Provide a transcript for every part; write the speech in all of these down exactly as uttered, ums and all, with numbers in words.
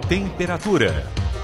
temperatura.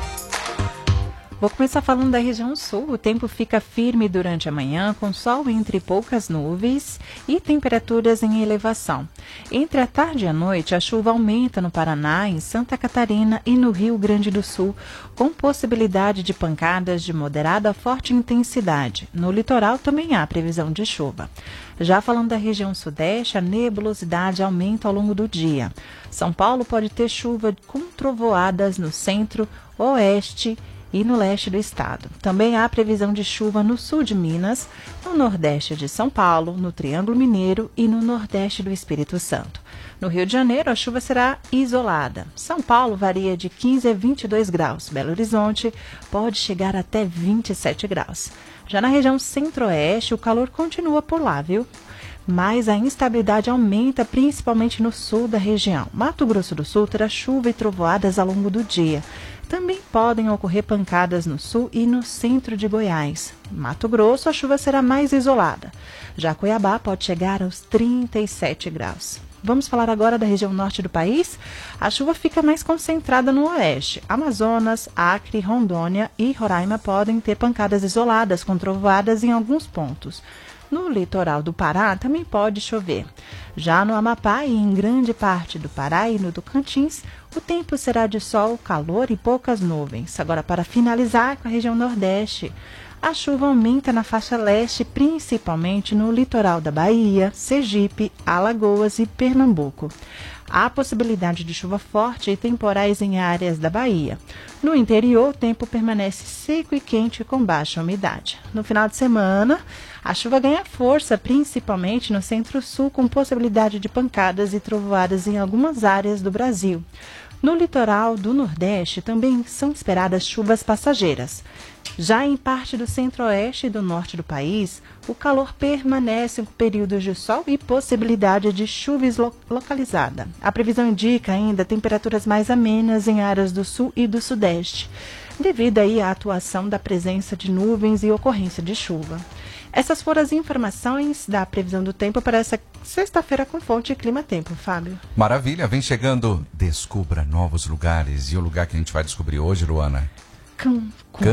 Vou começar falando da região sul. O tempo fica firme durante a manhã, com sol entre poucas nuvens e temperaturas em elevação. Entre a tarde e a noite, a chuva aumenta no Paraná, em Santa Catarina e no Rio Grande do Sul, com possibilidade de pancadas de moderada a forte intensidade. No litoral também há previsão de chuva. Já falando da região sudeste, a nebulosidade aumenta ao longo do dia. São Paulo pode ter chuva com trovoadas no centro, oeste e no leste do estado. Também há previsão de chuva no sul de Minas, no nordeste de São Paulo, no Triângulo Mineiro e no nordeste do Espírito Santo. No Rio de Janeiro, a chuva será isolada. São Paulo varia de quinze a vinte e dois graus. Belo Horizonte pode chegar até vinte e sete graus. Já na região centro-oeste, o calor continua por lá, viu? Mas a instabilidade aumenta principalmente no sul da região. Mato Grosso do Sul terá chuva e trovoadas ao longo do dia. Também podem ocorrer pancadas no sul e no centro de Goiás. Em Mato Grosso, a chuva será mais isolada. Já Cuiabá pode chegar aos trinta e sete graus. Vamos falar agora da região norte do país. A chuva fica mais concentrada no oeste. Amazonas, Acre, Rondônia e Roraima podem ter pancadas isoladas com trovoadas em alguns pontos. No litoral do Pará também pode chover. Já no Amapá e em grande parte do Pará e no Tocantins, o tempo será de sol, calor e poucas nuvens. Agora, para finalizar com a região nordeste, a chuva aumenta na faixa leste, principalmente no litoral da Bahia, Sergipe, Alagoas e Pernambuco. Há possibilidade de chuva forte e temporais em áreas da Bahia. No interior, o tempo permanece seco e quente com baixa umidade. No final de semana, a chuva ganha força, principalmente no centro-sul, com possibilidade de pancadas e trovoadas em algumas áreas do Brasil. No litoral do Nordeste também são esperadas chuvas passageiras. Já em parte do centro-oeste e do norte do país, o calor permanece com períodos de sol e possibilidade de chuva lo- localizada. A previsão indica ainda temperaturas mais amenas em áreas do sul e do sudeste, devido aí à atuação da presença de nuvens e ocorrência de chuva. Essas foram as informações da previsão do tempo para essa sexta-feira com fonte Clima Tempo, Fábio. Maravilha, vem chegando. Descubra novos lugares. E o lugar que a gente vai descobrir hoje, Luana? Cancún.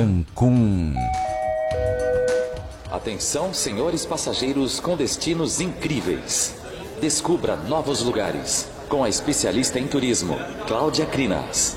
Cancún. Atenção, senhores passageiros com destinos incríveis. Descubra novos lugares com a especialista em turismo, Cláudia Crinas.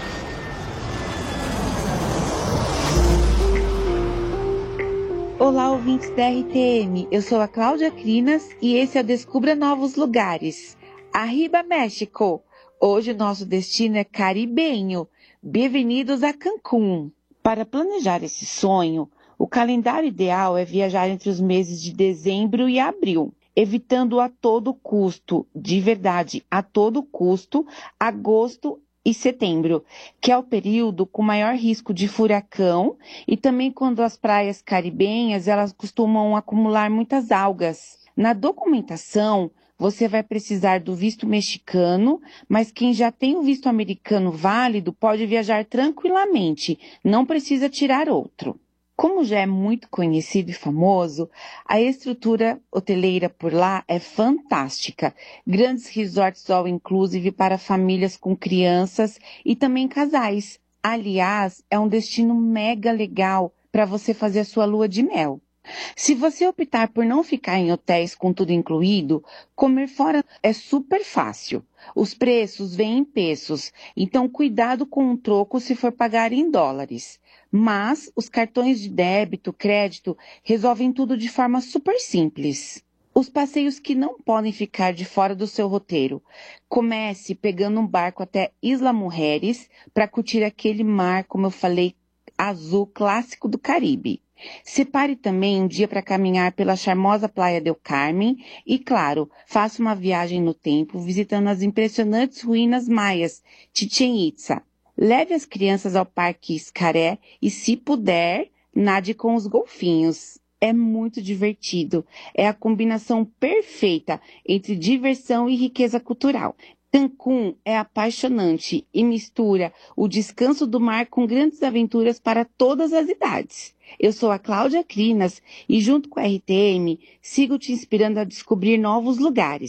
Olá, ouvintes da R T M. Eu sou a Cláudia Crinas e esse é o Descubra Novos Lugares. Arriba, México! Hoje o nosso destino é caribenho. Bem-vindos a Cancún. Para planejar esse sonho, o calendário ideal é viajar entre os meses de dezembro e abril, evitando a todo custo, de verdade, a todo custo, agosto e setembro, que é o período com maior risco de furacão e também quando as praias caribenhas elas costumam acumular muitas algas. Na documentação, você vai precisar do visto mexicano, mas quem já tem o visto americano válido pode viajar tranquilamente, não precisa tirar outro. Como já é muito conhecido e famoso, a estrutura hoteleira por lá é fantástica. Grandes resorts all inclusive para famílias com crianças e também casais. Aliás, é um destino mega legal para você fazer a sua lua de mel. Se você optar por não ficar em hotéis com tudo incluído, comer fora é super fácil. Os preços vêm em pesos, então cuidado com o troco se for pagar em dólares. Mas os cartões de débito, crédito, resolvem tudo de forma super simples. Os passeios que não podem ficar de fora do seu roteiro. Comece pegando um barco até Isla Mujeres para curtir aquele mar, como eu falei, azul clássico do Caribe. Separe também um dia para caminhar pela charmosa Praia del Carmen e, claro, faça uma viagem no tempo visitando as impressionantes ruínas maias, Chichén Itzá. Leve as crianças ao Parque Xcaret e, se puder, nade com os golfinhos. É muito divertido. É a combinação perfeita entre diversão e riqueza cultural. Cancún é apaixonante e mistura o descanso do mar com grandes aventuras para todas as idades. Eu sou a Cláudia Crinas e junto com a R T M sigo te inspirando a descobrir novos lugares.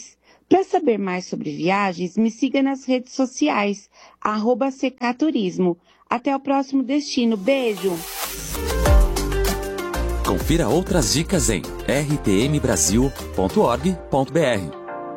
Para saber mais sobre viagens, me siga nas redes sociais, arroba Secaturismo. Até o próximo destino. Beijo! Confira outras dicas em r t m brasil ponto org ponto b r.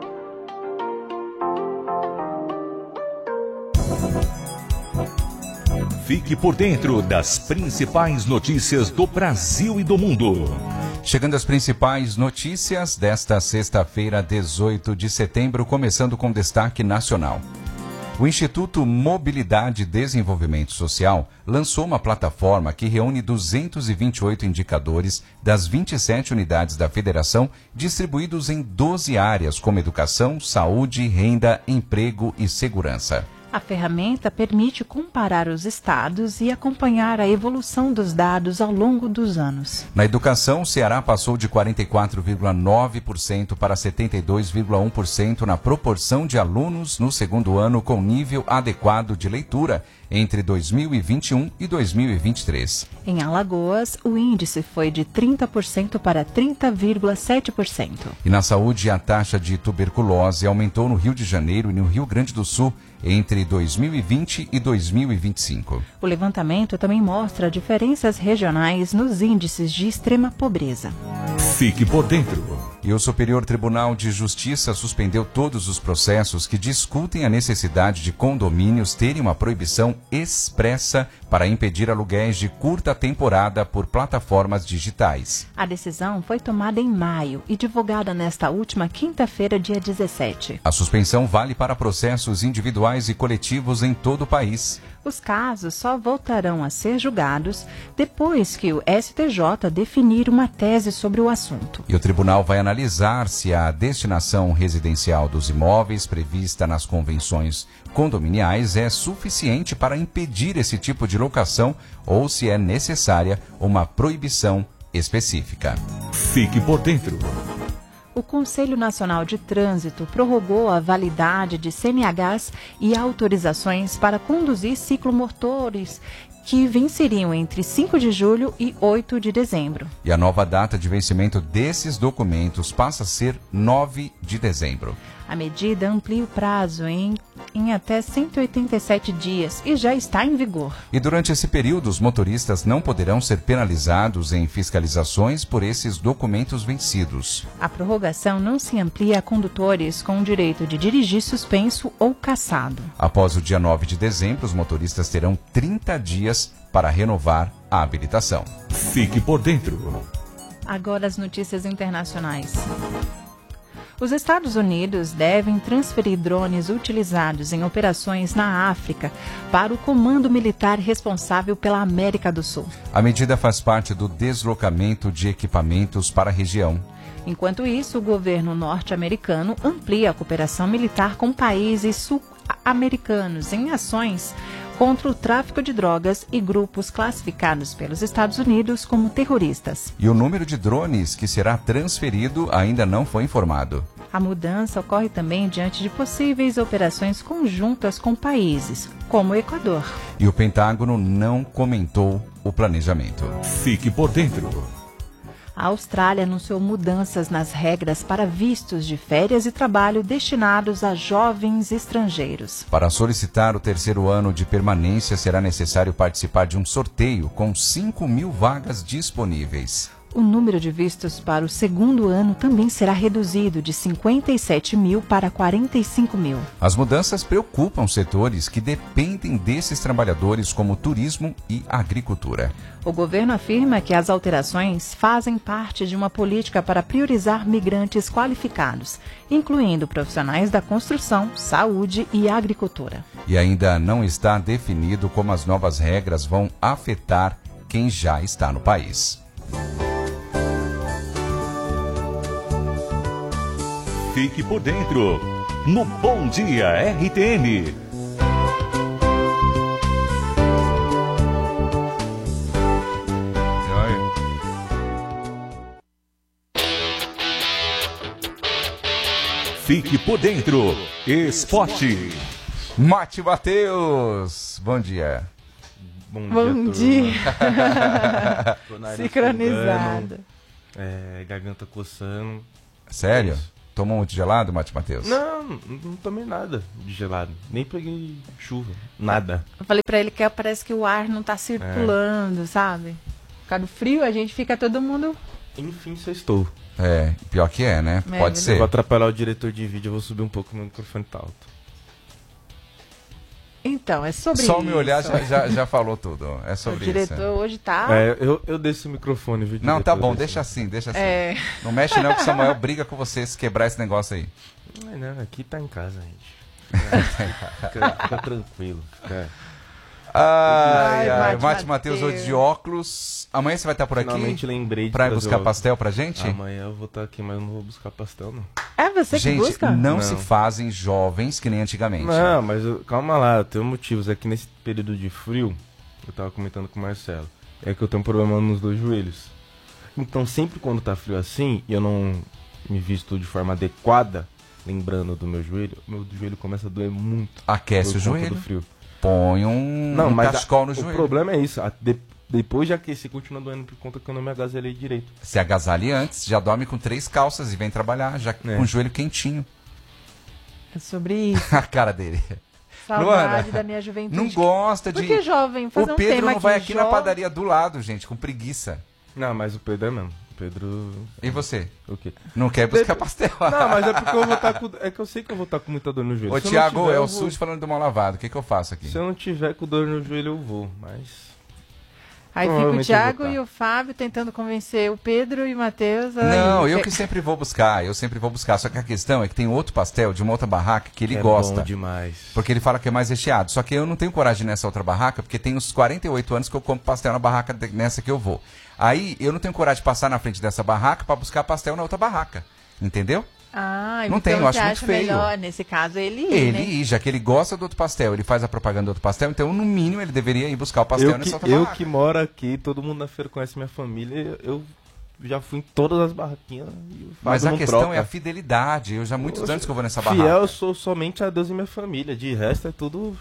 Fique por dentro das principais notícias do Brasil e do mundo. Chegando às principais notícias desta sexta-feira, dezoito de setembro, começando com destaque nacional. O Instituto Mobilidade e Desenvolvimento Social lançou uma plataforma que reúne duzentos e vinte e oito indicadores das vinte e sete unidades da federação, distribuídos em doze áreas, como educação, saúde, renda, emprego e segurança. A ferramenta permite comparar os estados e acompanhar a evolução dos dados ao longo dos anos. Na educação, o Ceará passou de quarenta e quatro vírgula nove por cento para setenta e dois vírgula um por cento na proporção de alunos no segundo ano com nível adequado de leitura entre dois mil e vinte e um e dois mil e vinte e três. Em Alagoas, o índice foi de trinta por cento para trinta vírgula sete por cento. E na saúde, a taxa de tuberculose aumentou no Rio de Janeiro e no Rio Grande do Sul entre dois mil e vinte e dois mil e vinte e cinco. O levantamento também mostra diferenças regionais nos índices de extrema pobreza. Fique por dentro. E o Superior Tribunal de Justiça suspendeu todos os processos que discutem a necessidade de condomínios terem uma proibição expressa para impedir aluguéis de curta temporada por plataformas digitais. A decisão foi tomada em maio e divulgada nesta última quinta-feira, dia dezessete. A suspensão vale para processos individuais e coletivos em todo o país. Os casos só voltarão a ser julgados depois que o S T J definir uma tese sobre o assunto. E o tribunal vai analisar se a destinação residencial dos imóveis prevista nas convenções condominiais é suficiente para impedir esse tipo de locação ou se é necessária uma proibição específica. Fique por dentro. O Conselho Nacional de Trânsito prorrogou a validade de C N Hs e autorizações para conduzir ciclomotores que venceriam entre cinco de julho e oito de dezembro. E a nova data de vencimento desses documentos passa a ser nove de dezembro. A medida amplia o prazo em, em até cento e oitenta e sete dias e já está em vigor. E durante esse período, os motoristas não poderão ser penalizados em fiscalizações por esses documentos vencidos. A prorrogação não se amplia a condutores com o direito de dirigir suspenso ou cassado. Após o dia nove de dezembro, os motoristas terão trinta dias para renovar a habilitação. Fique por dentro. Agora as notícias internacionais. Os Estados Unidos devem transferir drones utilizados em operações na África para o Comando Militar responsável pela América do Sul. A medida faz parte do deslocamento de equipamentos para a região. Enquanto isso, o governo norte-americano amplia a cooperação militar com países sul-americanos em ações contra o tráfico de drogas e grupos classificados pelos Estados Unidos como terroristas. E o número de drones que será transferido ainda não foi informado. A mudança ocorre também diante de possíveis operações conjuntas com países, como o Equador. E o Pentágono não comentou o planejamento. Fique por dentro. A Austrália anunciou mudanças nas regras para vistos de férias e trabalho destinados a jovens estrangeiros. Para solicitar o terceiro ano de permanência, será necessário participar de um sorteio com cinco mil vagas disponíveis. O número de vistos para o segundo ano também será reduzido de cinquenta e sete mil para quarenta e cinco mil. As mudanças preocupam setores que dependem desses trabalhadores, como turismo e agricultura. O governo afirma que as alterações fazem parte de uma política para priorizar migrantes qualificados, incluindo profissionais da construção, saúde e agricultura. E ainda não está definido como as novas regras vão afetar quem já está no país. Fique por dentro, no Bom Dia R T M. Fique por dentro, esporte. Mate Matheus, bom dia. Bom, Bom dia. dia. Sincronizada. É, garganta coçando. Sério? Tomou muito gelado, Mate Matheus? Não, não tomei nada de gelado. Nem peguei chuva. Nada. Eu falei pra ele que parece que o ar não tá circulando, é. sabe? Por causa do frio, a gente fica todo mundo... Enfim, sextou. É, pior que é, né? É, Pode é ser. Eu vou atrapalhar o diretor de vídeo, eu vou subir um pouco, meu microfone tá alto. Então, é sobre Só isso. me olhar já, já, já falou tudo. É sobre o diretor isso. hoje tá... É, eu, eu desço o microfone, viu? Não, tá diretor, bom, desço. deixa assim, deixa assim. É. Não mexe não, que o Samuel briga com você se quebrar esse negócio aí. Não, não, aqui tá em casa, gente. Fica, fica, fica tranquilo. Fica... Ai, ai, Ai, Mate Mate Matheus Mateus. hoje de óculos. Amanhã você vai estar por aqui Finalmente lembrei de pra ir trazer buscar o- pastel pra gente? Amanhã eu vou estar aqui, mas eu não vou buscar pastel, não. É você que Gente, busca? não, Não. se fazem jovens que nem antigamente. Não, mas eu- calma lá, eu tenho motivos. É que nesse período de frio, eu tava comentando com o Marcelo, é que eu tenho um problema nos dois joelhos. Então sempre quando tá frio assim, e eu não me visto de forma adequada, lembrando do meu joelho, meu joelho começa a doer muito. Aquece por o conta joelho, do frio. põe um, Não, um mas cachecol a- no o joelho. problema é isso. a- de- depois de aquecer, continua doendo por conta que eu não me agasalhei direito. Se agasalhe antes, já dorme com três calças e vem trabalhar, já É. com o joelho quentinho. É sobre isso. A cara dele. Saudade Luana, da minha juventude. Não gosta de... Porque jovem, fazer O um Pedro tema não vai aqui, aqui na jovem. padaria do lado, gente, com preguiça. Não, mas o Pedro é mesmo. O Pedro... E você? O quê? Não quer buscar Pedro- pastel? Não, mas é porque eu vou estar com... É que eu sei que eu vou estar com muita dor no joelho. Ô, Se eu não Thiago, tiver, é eu o vou- SUS falando do mal lavado. O que, que eu faço aqui? Se eu não tiver com dor no joelho, eu vou, mas... Aí fica o Provavelmente eu Thiago vou tá. e o Fábio tentando convencer o Pedro e o Matheus. a Não, ir. eu que sempre vou buscar, eu sempre vou buscar. Só que a questão é que tem outro pastel de uma outra barraca que ele é gosta. bom demais. Porque ele fala que é mais recheado. Só que eu não tenho coragem nessa outra barraca, porque tem uns quarenta e oito anos que eu compro pastel na barraca de- nessa que eu vou. Aí eu não tenho coragem de passar na frente dessa barraca pra buscar pastel na outra barraca. Entendeu? Ah, Não então tem, eu você acho muito acha feio. melhor, nesse caso, ele ir, Ele né? ir, já que ele gosta do outro pastel, ele faz a propaganda do outro pastel, então no mínimo ele deveria ir buscar o pastel Eu, nessa que, outra eu barraca. que moro aqui, todo mundo na feira conhece minha família, eu já fui em todas as barraquinhas e o Mas Fábio a não questão troca. é a fidelidade. Eu já há muitos Poxa, anos que eu vou nessa Fiel, barraca. eu sou somente a Deus e minha família, de resto é tudo...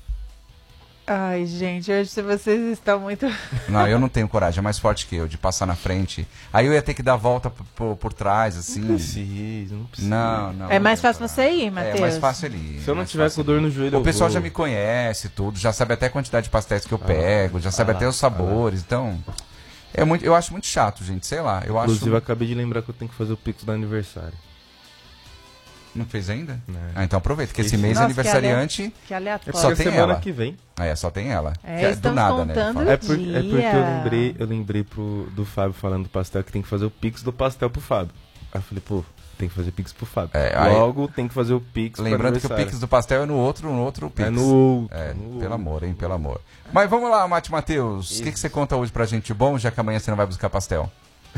Ai, gente, hoje se vocês estão muito... Não, eu não tenho coragem, é mais forte que eu, de passar na frente. Aí eu ia ter que dar a volta por, por, por trás, assim. Não precisa, não precisa. Não, não. É não mais tenho fácil coragem. você ir, Matheus. É mais fácil ele ir. Se eu não mais tiver fácil com dor ele ir. no joelho, O eu pessoal vou. já me conhece, tudo, já sabe até a quantidade de pastéis que eu pego, já sabe ah lá, até os ah lá. sabores, então... É muito, eu acho muito chato, gente, sei lá. Eu Inclusive, eu acho... acabei de lembrar que eu tenho que fazer o pix do aniversário. Não fez ainda? É. Ah, então aproveita, que esse Esse- mês Nossa, aniversariante... Que É aleatório. porque Só é tem semana ela. que vem. Ah, é, só tem ela. É, Que do estamos nada, né? contando- Fala. É, por- é porque dia. eu lembrei, eu lembrei pro, do Fábio falando do pastel que tem que fazer o pix do pastel pro Fábio. Aí eu falei, pô, tem que fazer pix pro Fábio. É, aí- Logo, tem que fazer o pix pro Lembrando que o aniversário. Pix do pastel é no outro, no outro Pix. É no outro. É, no pelo outro. amor, hein, pelo amor. Mas vamos lá, Mate Matheus. O que, que você conta hoje pra gente bom, já que amanhã você não vai buscar pastel?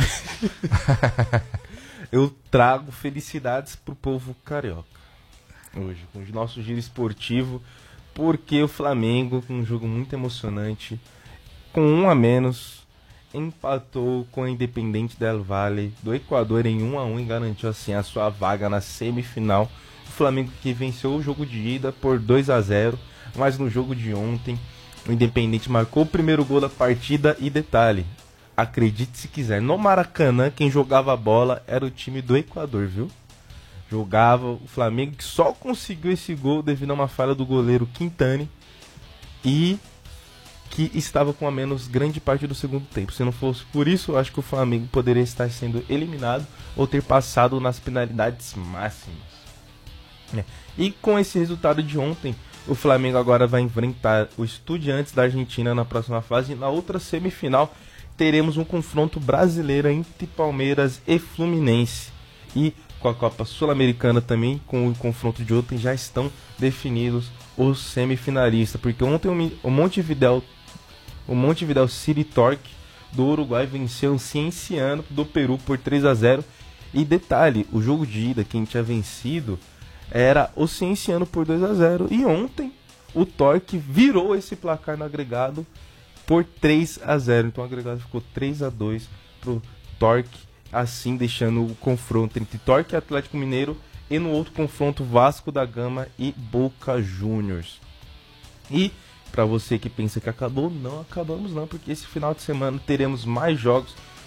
Eu trago felicidades pro povo carioca. Hoje, com o nosso giro esportivo, porque o Flamengo, com um jogo muito emocionante, com um a menos, empatou com a Independente del Valle do Equador em um a um e garantiu assim a sua vaga na semifinal. O Flamengo que venceu o jogo de ida por dois a zero, mas no jogo de ontem o Independente marcou o primeiro gol da partida e detalhe, acredite se quiser, no Maracanã quem jogava a bola era o time do Equador, viu? Jogava o Flamengo que só conseguiu esse gol devido a uma falha do goleiro Quintane e que estava com a menos grande parte do segundo tempo. Se não fosse por isso, eu acho que o Flamengo poderia estar sendo eliminado ou ter passado nas penalidades máximas. É. E com esse resultado de ontem, o Flamengo agora vai enfrentar o Estudiantes da Argentina na próxima fase. E na outra semifinal teremos um confronto brasileiro entre Palmeiras e Fluminense. E com a Copa Sul-Americana também, com o confronto de ontem, já estão definidos os semifinalistas. Porque ontem o Mi- o Montevideo, o Montevideo City Torque do Uruguai venceu o Cienciano do Peru por três a zero. E detalhe, o jogo de ida, quem tinha vencido era o Cienciano por dois a zero. E ontem o Torque virou esse placar no agregado por três a zero. Então o agregado ficou três a dois pro Torque, assim deixando o confronto entre Torque e Atlético Mineiro, e no outro confronto Vasco da Gama e Boca Juniors. E para você que pensa que acabou, não acabamos não, porque esse final de semana teremos mais jogos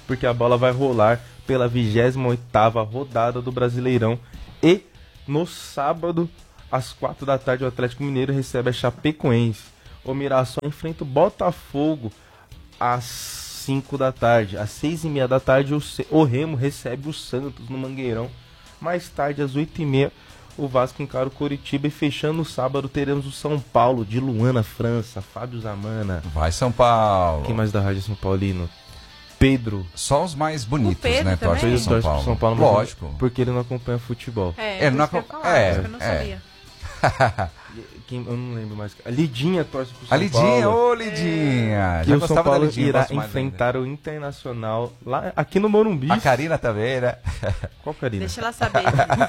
porque a bola vai rolar pela vigésima oitava rodada do Brasileirão. E no sábado, às quatro da tarde, o Atlético Mineiro recebe a Chapecoense. O Mirassol enfrenta o Botafogo às cinco da tarde. Às seis e meia da tarde, o, C... o Remo recebe o Santos no Mangueirão. Mais tarde, às oito e meia, o Vasco encara o Coritiba. E fechando no sábado, teremos o São Paulo, de Luana, França. Fábio Zamana. Vai São Paulo. Quem mais da Rádio São Paulino? Pedro. Só os mais bonitos, Pedro né? também? Torce pro São Torce pro Paulo. São Paulo, Lógico. Porque ele não acompanha futebol. É, Ele não isso que eu ia acom- falar, é, isso que eu não é. sabia. Quem, eu não lembro mais. A Lidinha torce pro São A Lidinha, Paulo. ô Lidinha. Que Já o São gostava da Paulo Lidinha, irá gosto mais enfrentar o Internacional lá aqui no Morumbi. ainda. A Karina também, né? Qual Karina? Deixa ela saber.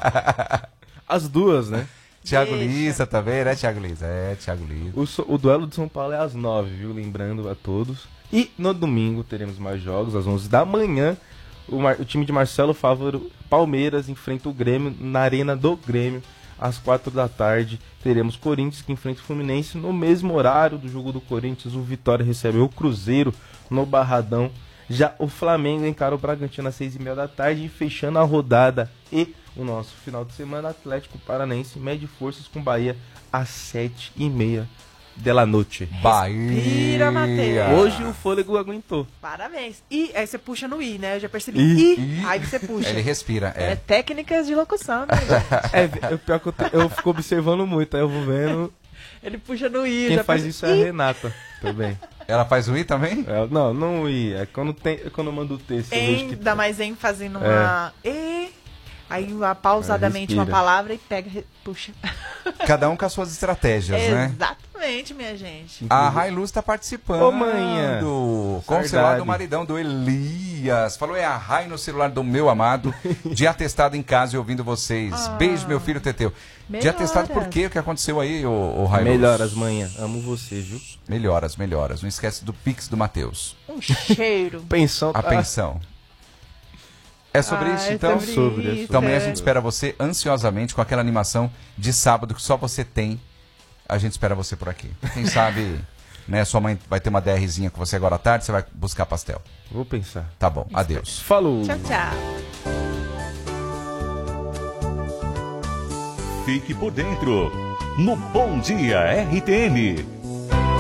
As duas, né? Thiago Deixa. Lissa também, né, Thiago Lissa? É, Thiago Lissa. O, so- o duelo de São Paulo é às nove, viu? Lembrando a todos. E no domingo teremos mais jogos, às onze da manhã. O, Mar- o time de Marcelo Fávaro, Palmeiras, enfrenta o Grêmio na Arena do Grêmio. Às quatro da tarde teremos Corinthians que enfrenta o Fluminense. No mesmo horário do jogo do Corinthians, o Vitória recebe o Cruzeiro no Barradão. Já o Flamengo encara o Bragantino às seis e meia da tarde. E fechando a rodada e o nosso final de semana, Atlético Paranaense mede forças com Bahia às sete e meia da noite. Bahia. Respira, Matheus. Hoje o fôlego aguentou. Parabéns. E aí você puxa no I, né? Eu já percebi. I. I. Aí você puxa. Ele respira, É é. técnicas de locução, né, gente? É, é pior que eu, te- eu fico observando muito, aí eu vou vendo. Ele puxa no I. Quem já faz percebi. isso é a Renata também. Ela faz o I também? É, não, não I. É quando, tem, é quando eu mando o texto. Eu vejo Em, que dá mais ênfase numa E. Aí ah, pausadamente uma respira. palavra e pega, re- puxa. Cada um com as suas estratégias, né? Exatamente, minha gente. A Hilux tá participando. Ô, manhã. Com o Saudade. celular do maridão, do Elias. Falou, é a Rai no celular do meu amado. De atestado em casa e ouvindo vocês. Ah. Beijo, meu filho Teteu. De Melhoras. atestado por quê? O que aconteceu aí, ô, ô Hilux? Melhoras, manhã. Amo você, viu? Melhoras, melhoras. Não esquece do Pix do Matheus. Um cheiro. Pensão. A pensão. É sobre Ah, isso, é então? sobre Sobre, é isso, Então amanhã é. a gente espera você ansiosamente com aquela animação de sábado que só você tem. A gente espera você por aqui. Quem sabe, né, sua mãe vai ter uma DRzinha com você agora à tarde, você vai buscar pastel. Vou pensar. Tá bom, adeus. Falou. Tchau, tchau. Fique por dentro no Bom Dia R T M.